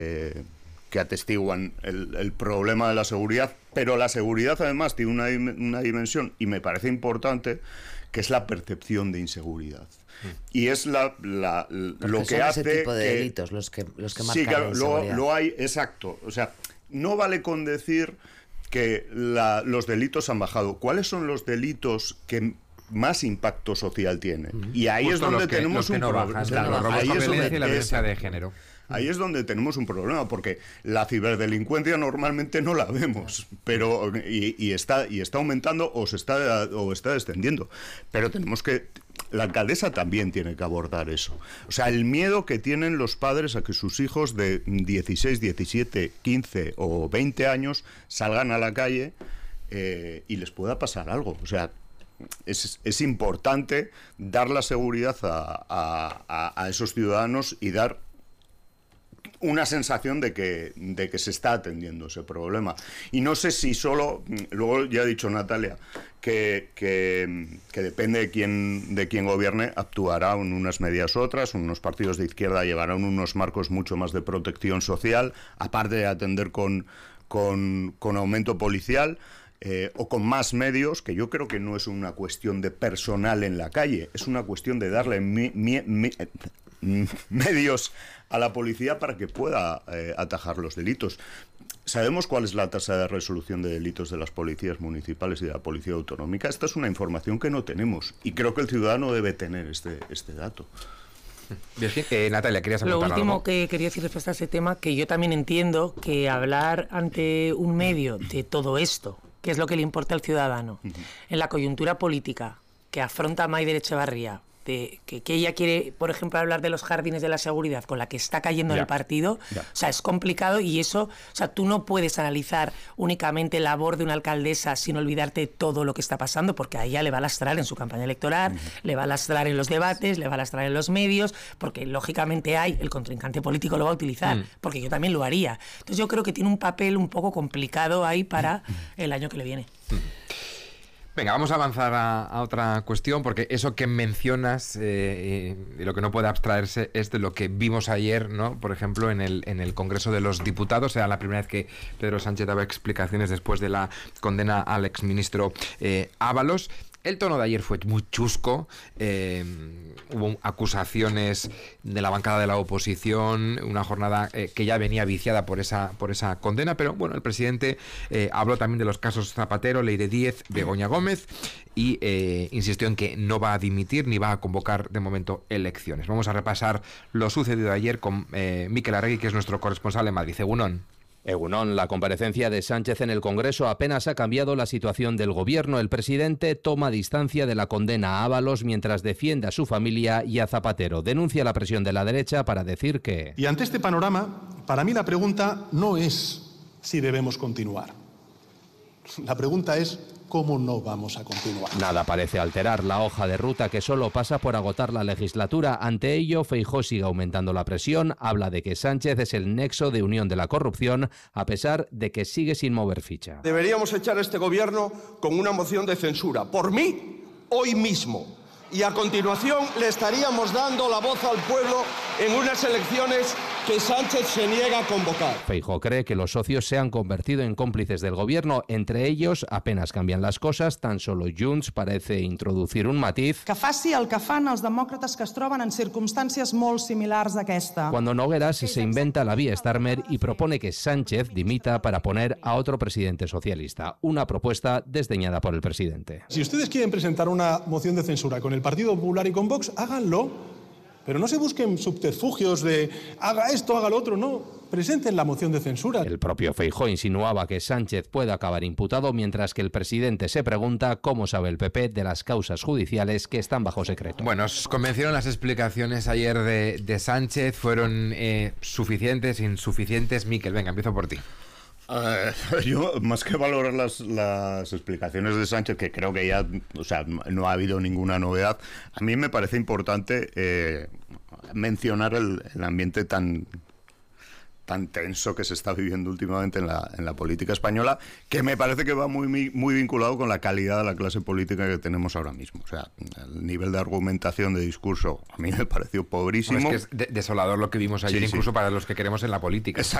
que atestiguan el problema de la seguridad, pero la seguridad además tiene una dimensión, y me parece importante, que es la percepción de inseguridad. Y es lo que hace ese tipo de que, delitos los que marcan sí, claro, la inseguridad. lo hay, exacto. O sea, no vale con decir que los delitos han bajado. ¿Cuáles son los delitos que más impacto social tienen? Y ahí justo es donde tenemos un problema. Los robos con violencia y la violencia de género. Ahí es donde tenemos un problema, porque la ciberdelincuencia normalmente no la vemos, pero y está aumentando o está descendiendo. Pero la alcaldesa también tiene que abordar eso. O sea, el miedo que tienen los padres a que sus hijos de 16, 17, 15 o 20 años salgan a la calle y les pueda pasar algo. O sea, es importante dar la seguridad a esos ciudadanos y dar una sensación de que se está atendiendo ese problema. Y no sé si solo, luego ya ha dicho Natalia, que depende de quién gobierne, actuará en unas medidas u otras. Unos partidos de izquierda llevarán unos marcos mucho más de protección social, aparte de atender con aumento policial. O con más medios, que yo creo que no es una cuestión de personal en la calle, es una cuestión de darle medios a la policía para que pueda atajar los delitos. ¿Sabemos cuál es la tasa de resolución de delitos de las policías municipales y de la policía autonómica? Esta es una información que no tenemos, y creo que el ciudadano debe tener este dato. Natalia, querías apuntar algo. Lo último algo que quería decir respecto a ese tema, que yo también entiendo que hablar ante un medio de todo esto, que es lo que le importa al ciudadano, en la coyuntura política que afronta Maider Etxebarria, de que ella quiere, por ejemplo, hablar de los jardines de la seguridad con la que está cayendo en el partido, o sea, es complicado, y eso, o sea, tú no puedes analizar únicamente la labor de una alcaldesa sin olvidarte de todo lo que está pasando, porque a ella le va a lastrar en su campaña electoral, le va a lastrar en los debates, le va a lastrar en los medios, porque lógicamente el contrincante político lo va a utilizar, porque yo también lo haría. Entonces yo creo que tiene un papel un poco complicado ahí para el año que le viene. Venga, vamos a avanzar a otra cuestión, porque eso que mencionas, de lo que no puede abstraerse, es de lo que vimos ayer, ¿no? Por ejemplo, en el Congreso de los Diputados. Era la primera vez que Pedro Sánchez daba explicaciones después de la condena al exministro Ábalos. El tono de ayer fue muy chusco, hubo acusaciones de la bancada de la oposición, una jornada que ya venía viciada por esa condena, pero bueno, el presidente habló también de los casos Zapatero, Leire Díez, Begoña Gómez, y insistió en que no va a dimitir ni va a convocar de momento elecciones. Vamos a repasar lo sucedido ayer con Mikel Arregui, que es nuestro corresponsal en Madrid. Egunon. Egunon, la comparecencia de Sánchez en el Congreso apenas ha cambiado la situación del gobierno. El presidente toma distancia de la condena a Ábalos mientras defiende a su familia y a Zapatero. Denuncia la presión de la derecha para decir que... Y ante este panorama, para mí la pregunta no es si debemos continuar. La pregunta es ¿cómo no vamos a continuar? Nada parece alterar la hoja de ruta, que solo pasa por agotar la legislatura. Ante ello, Feijóo sigue aumentando la presión, habla de que Sánchez es el nexo de unión de la corrupción, a pesar de que sigue sin mover ficha. Deberíamos echar a este gobierno con una moción de censura, por mí, hoy mismo. Y a continuación le estaríamos dando la voz al pueblo en unas elecciones que Sánchez se niega a convocar. Feijóo cree que los socios se han convertido en cómplices del gobierno. Entre ellos, apenas cambian las cosas, tan solo Junts parece introducir un matiz. Que faci el que fan els demòcrates que es troben en circumstàncies molt similars a aquesta. Cuando Nogueras se inventa la vía Starmer y propone que Sánchez dimita para poner a otro presidente socialista. Una propuesta desdeñada por el presidente. Si ustedes quieren presentar una moción de censura con el Partido Popular y con Vox, háganlo. Pero no se busquen subterfugios de haga esto, haga lo otro, no. Presenten la moción de censura. El propio Feijóo insinuaba que Sánchez puede acabar imputado, mientras que el presidente se pregunta cómo sabe el PP de las causas judiciales que están bajo secreto. Bueno, ¿os convencieron las explicaciones ayer de Sánchez? ¿Fueron suficientes, insuficientes? Mikel, venga, empiezo por ti. Yo, más que valorar las explicaciones de Sánchez, que creo que ya, o sea, no ha habido ninguna novedad, a mí me parece importante mencionar el ambiente tan tan tenso que se está viviendo últimamente en la política española, que me parece que va muy vinculado con la calidad de la clase política que tenemos ahora mismo. O sea, el nivel de argumentación, de discurso, a mí me pareció pobrísimo. Es que es desolador lo que vimos ayer, incluso para los que queremos en la política.